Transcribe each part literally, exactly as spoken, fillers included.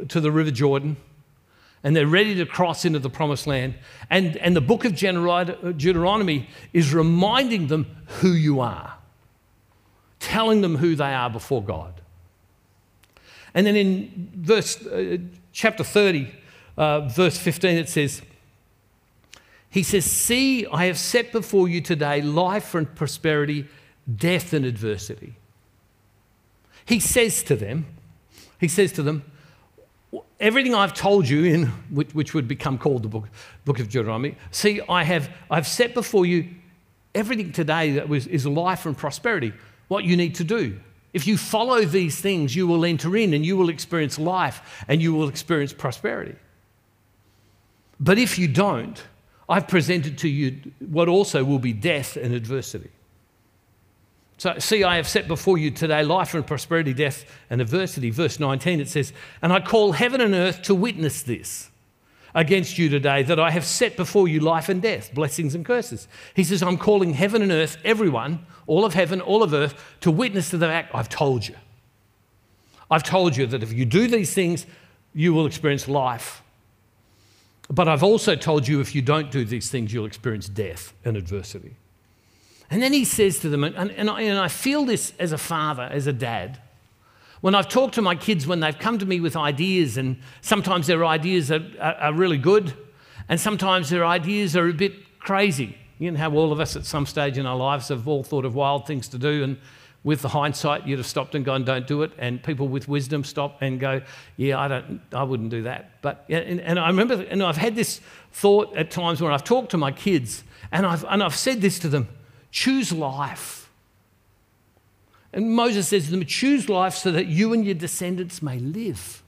to the River Jordan, and they're ready to cross into the Promised Land. And, and the book of Deuteronomy is reminding them who you are, telling them who they are before God. And then in verse uh, chapter thirty, uh, verse fifteen, it says, he says, see, I have set before you today life and prosperity, death and adversity. He says to them, he says to them, everything I've told you, in which, which would become called the book, book of Deuteronomy, see, I have I've set before you everything today that was, is life and prosperity, what you need to do. If you follow these things, you will enter in and you will experience life and you will experience prosperity. But if you don't, I've presented to you what also will be death and adversity. So, see, I have set before you today life and prosperity, death and adversity. Verse nineteen, it says, and I call heaven and earth to witness this against you today, that I have set before you life and death, blessings and curses. He says, I'm calling heaven and earth, everyone, all of heaven, all of earth, to witness to the fact I've told you. I've told you that if you do these things, you will experience life. But I've also told you if you don't do these things, you'll experience death and adversity. And then he says to them, and, and, I, and I feel this as a father, as a dad, when I've talked to my kids, when they've come to me with ideas, and sometimes their ideas are, are, are really good, and sometimes their ideas are a bit crazy. You know how all of us at some stage in our lives have all thought of wild things to do, and with the hindsight, you'd have stopped and gone, don't do it. And people with wisdom stop and go, yeah, I don't, I wouldn't do that. But and, and I remember, and I've had this thought at times when I've talked to my kids, and I've and I've said this to them: choose life. And Moses says to them, choose life so that you and your descendants may live.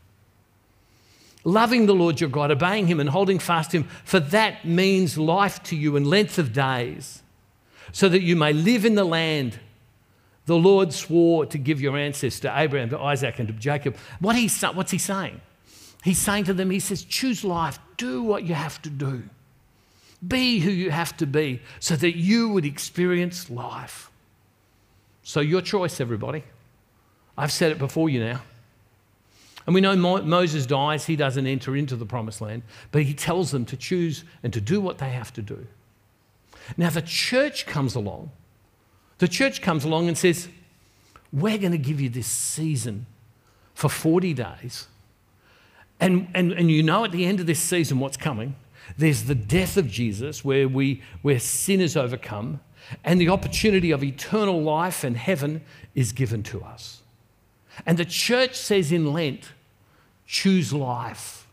Loving the Lord your God, obeying him and holding fast to him, for that means life to you and length of days, so that you may live in the land the Lord swore to give your ancestors, to Abraham, to Isaac, and to Jacob. What he, what's he saying? He's saying to them, he says, choose life, do what you have to do. Be who you have to be so that you would experience life. So your choice, everybody. I've said it before you now. And we know Mo- Moses dies, he doesn't enter into the Promised Land, but he tells them to choose and to do what they have to do. Now the church comes along. The church comes along and says, we're going to give you this season for forty days. And, and, and you know at the end of this season what's coming. There's the death of Jesus where, we, where sin is overcome, and the opportunity of eternal life and heaven is given to us. And the church says in Lent, choose life.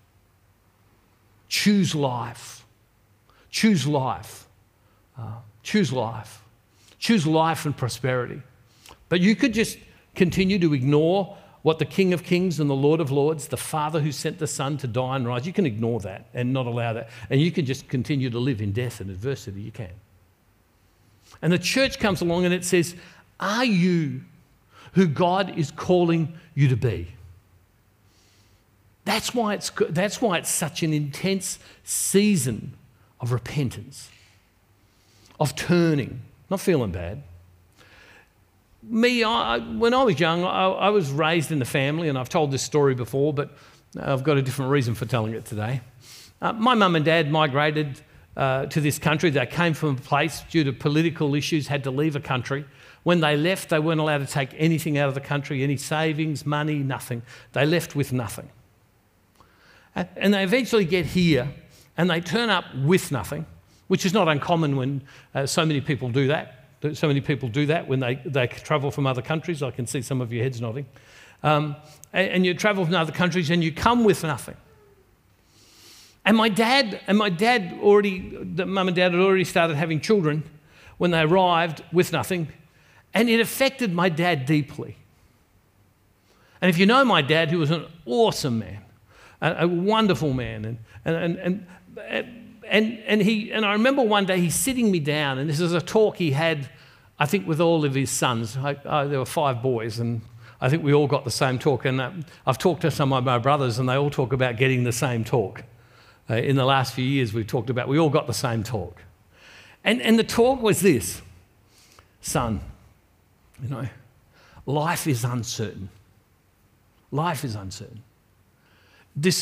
Choose life. Choose life. Uh, choose life. Choose life and prosperity. But you could just continue to ignore what the King of Kings and the Lord of Lords, the Father who sent the Son to die and rise, you can ignore that and not allow that. And you can just continue to live in death and adversity. You can. And the church comes along and it says, are you who God is calling you to be? That's why it's, that's why it's such an intense season of repentance, of turning. Not feeling bad. Me, I, when I was young, I, I was raised in the family, and I've told this story before, but I've got a different reason for telling it today. Uh, my mum and dad migrated uh, to this country. They came from a place due to political issues, had to leave a country. When they left, they weren't allowed to take anything out of the country, any savings, money, nothing. They left with nothing. And they eventually get here, and they turn up with nothing, which is not uncommon when uh, so many people do that. So many people do that when they, they travel from other countries. I can see some of your heads nodding. Um, and, and you travel from other countries and you come with nothing. And my dad, and my dad already, the mum and dad had already started having children when they arrived with nothing. And it affected my dad deeply. And if you know my dad, he was an awesome man, a, a wonderful man. And, and, and, and And, and, he, and I remember one day he's sitting me down, and this is a talk he had, I think, with all of his sons. I, I, there were five boys, and I think we all got the same talk. And uh, I've talked to some of my brothers, and they all talk about getting the same talk. Uh, in the last few years, we've talked about, we all got the same talk. And, and the talk was this: son, you know, life is uncertain. Life is uncertain. This